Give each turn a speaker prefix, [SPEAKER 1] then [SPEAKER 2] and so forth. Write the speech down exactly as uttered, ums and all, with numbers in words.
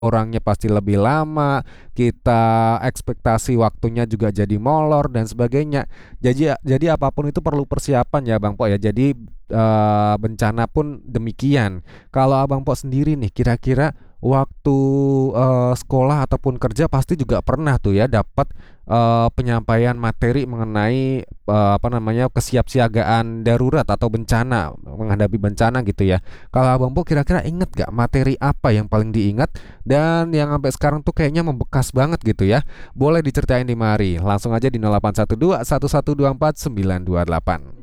[SPEAKER 1] orangnya pasti lebih lama, kita ekspektasi waktunya juga jadi molor dan sebagainya. Jadi jadi apapun itu perlu persiapan ya Bang Po ya. Jadi eh, bencana pun demikian. Kalau Abang Po sendiri nih, kira-kira waktu eh, sekolah ataupun kerja pasti juga pernah tuh ya dapat eh, penyampaian materi mengenai eh, apa namanya kesiapsiagaan darurat atau bencana menghadapi bencana gitu ya. Kalau Abang Po kira-kira inget gak materi apa yang paling diingat dan yang sampai sekarang tuh kayaknya membekas banget gitu ya. Boleh diceritain di mari. Langsung aja di nol delapan satu dua satu satu dua empat sembilan dua delapan.